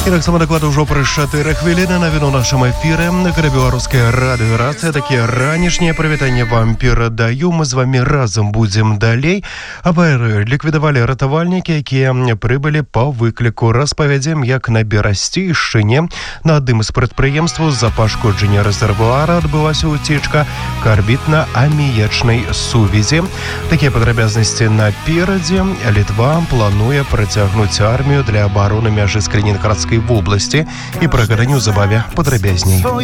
І так само доклад ўжо пры 4 хвіліны навіну нашым эфіры. Каля беларуская радыёрацыя. Такія ранішнія прывітанні вам перадаю. Мы з вами разам будзем далей. АБР ліквідавалі ратавальнікі, якія прыбылі па выкліку. Распавядзем, як на Берасцейшчыне на адным з прадпрыемстваў з-за пашкоджання рэзервуара адбылася ўцечка карбітна-аміячнай сувязі. Такія падрабязнасці наперадзе. Літва плануе працягнуць армію для абароны мяжы з Калінінградскай вобласці. І пра гэта неўзабаве падрабязней.